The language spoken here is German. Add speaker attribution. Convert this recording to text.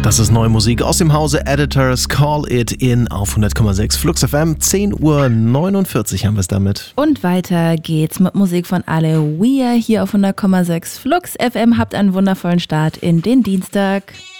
Speaker 1: Das ist neue Musik aus dem Hause Editors. Call It In auf 100,6 Flux FM. 10:49 Uhr haben wir es damit.
Speaker 2: Und weiter geht's mit Musik von Aloe hier auf 100,6 Flux FM. Habt einen wundervollen Start in den Dienstag.